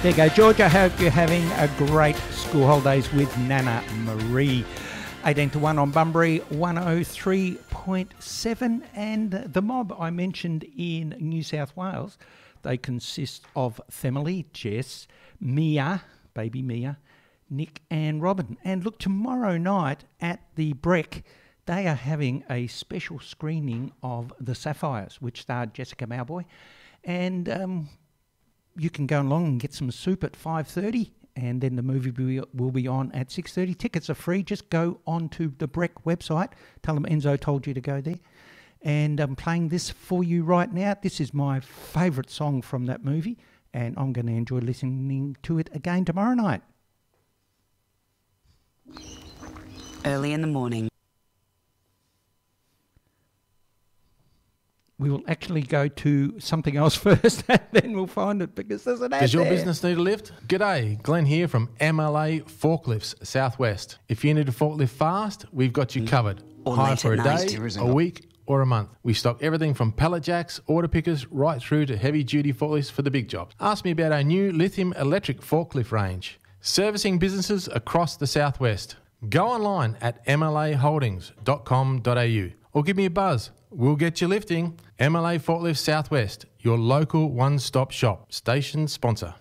There you go, George. I hope you're having a great school holidays with Nana Marie. 18 to 1 on Bunbury, 103.7. And the mob I mentioned in New South Wales, they consist of Themely, Jess, Mia, baby Mia, Nick and Robin. And look, tomorrow night at the Breck, they are having a special screening of The Sapphires, which starred Jessica Mauboy. And you can go along and get some soup at 5:30, and then the movie will be on at 6:30. Tickets are free. Just go onto the Breck website. Tell them Enzo told you to go there. And I'm playing this for you right now. This is my favourite song from that movie, and I'm going to enjoy listening to it again tomorrow night. Early in the morning. We will actually go to something else first, and then we'll find it because there's an ad. Does your there. business need a lift? G'day, Glenn here from MLA Forklifts Southwest. If you need a forklift fast, we've got you covered. Or Hire late for a at night. day, a week or a month. We stock everything from pallet jacks, order pickers, right through to heavy-duty forklifts for the big jobs. Ask me about our new lithium electric forklift range. Servicing businesses across the Southwest. Go online at mlaholdings.com.au or give me a buzz. We'll get you lifting. MLA Forklifts Southwest, your local one-stop shop. Station sponsor.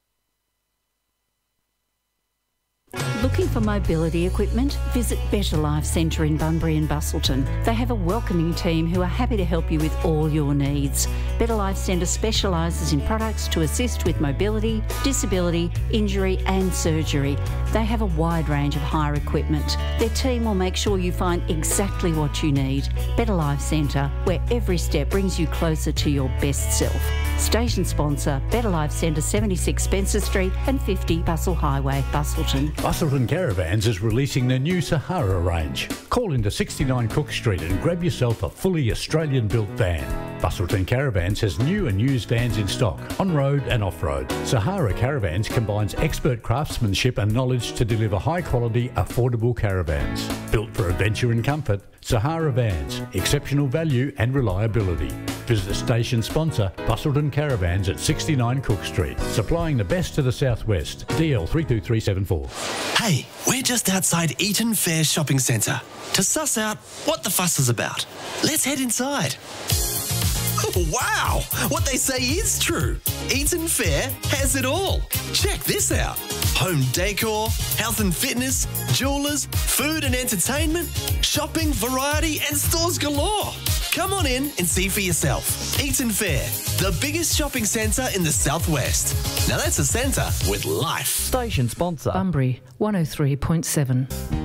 Looking for mobility equipment? Visit Better Life Centre in Bunbury and Bustleton. They have a welcoming team who are happy to help you with all your needs. Better Life Centre specialises in products to assist with mobility, disability, injury and surgery. They have a wide range of hire equipment. Their team will make sure you find exactly what you need. Better Life Centre, where every step brings you closer to your best self. Station sponsor, Better Life Centre, 76 Spencer Street and 50 Bustle Highway, Bustleton. Bustleton Caravans is releasing the new Sahara range. Call into 69 Cook Street and grab yourself a fully Australian-built van. Bustleton Caravans has new and used vans in stock, on-road and off-road. Sahara Caravans combines expert craftsmanship and knowledge to deliver high-quality, affordable caravans. Built for adventure and comfort, Sahara Vans, exceptional value and reliability. Visit the station sponsor, Bustleton Caravans at 69 Cook Street, supplying the best to the southwest. DL 32374. Hey, we're just outside Eaton Fair Shopping Centre to suss out what the fuss is about. Let's head inside. Wow! What they say is true. Eaton Fair has it all. Check this out. Home decor, health and fitness, jewellers, food and entertainment, shopping, variety and stores galore. Come on in and see for yourself. Eaton Fair, the biggest shopping centre in the southwest. Now that's a centre with life. Station sponsor. Bunbury 103.7.